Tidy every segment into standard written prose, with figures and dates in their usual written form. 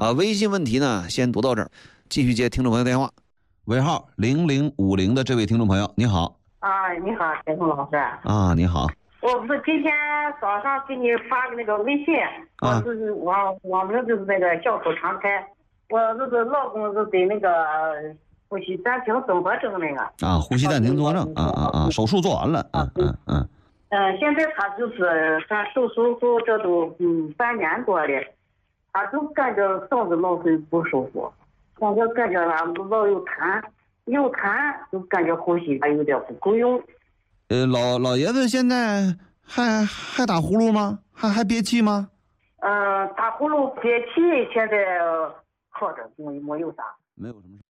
微信问题呢先读到这儿，继续接听众朋友电话。尾号0050的这位听众朋友，你好。 你好，田松老师。 你好。 我不是今天早上给你发的那个微信，我就是我们就是那个小口常开，我就是老公是得那个呼吸暂停综合征那个。呼吸暂停综合征手术做完了。 现在他就是咱手术这都3年多了，他就感觉嗓子老是不舒服，我就感觉他老有痰，就感觉呼吸还有点不够用。 老爷子现在还打呼噜吗？还憋气吗？ 打呼噜憋气现在好着，没有啥。 没有什么事。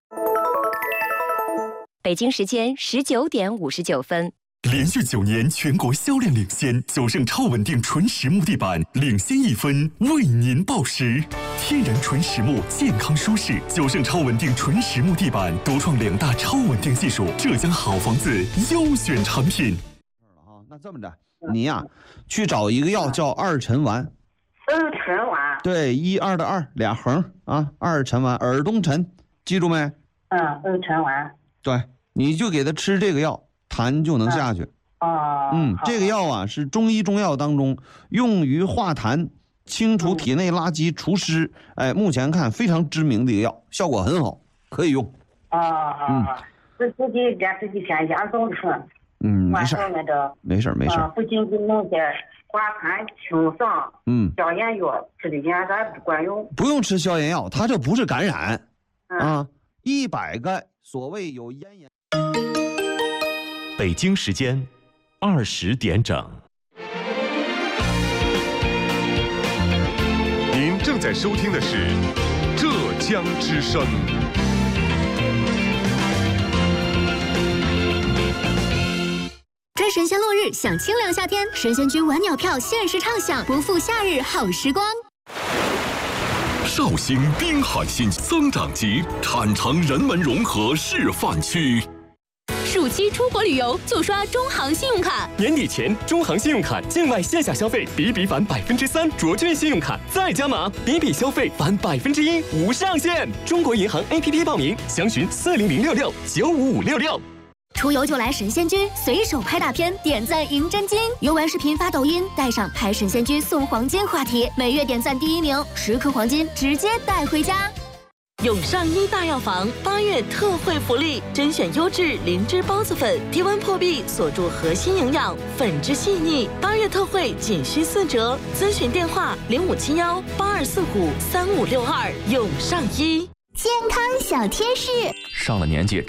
北京时间19点59分。 连续9年全国销量领先，九盛超稳定纯实木地板领先1分，为您报时。天然纯实木，健康舒适。九盛超稳定纯实木地板独创2大超稳定技术，浙江好房子优选产品。 那这么着，你呀，去找一个药叫二陈丸。 二陈丸。对 ，1、2的2，俩横二陈丸，耳东陈，记住没？ 二陈丸。 对，你就给他吃这个药。痰就能下去。这个药啊是中医中药当中用于化痰、清除体内垃圾、除湿。目前看非常知名的一个药，效果很好，可以用。 自己天严重吃。 没事。没事。 不仅仅弄些化痰、清嗓。消炎药吃的现在不管用。 不用吃消炎药，它这不是感染。100个所谓有咽炎。 北京时间20点整。 您正在收听的是浙江之声。 追神仙落日，享清凉夏天，神仙居晚鸟票限时畅享，不负夏日好时光。 绍兴滨海新增长极产城人文融合示范区。 暑期出国旅游就刷中航信用卡， 年底前中航信用卡境外线下消费比返3%，卓俊信用卡再加码，比消费返1%，无上限。中国银行 APP 报名，详询40066-95566。 出游就来神仙居，随手拍大片，点赞赢真金。游玩视频发抖音，带上拍神仙居送黄金话题，每月点赞第1名，10颗黄金直接带回家。 永上医大药房8月特惠福利，甄选优质灵芝孢子粉，低温破壁，锁住核心营养，粉质细腻。8月特惠仅需4折，咨询电话057182453562。永上医。 健康小贴士： 上了年纪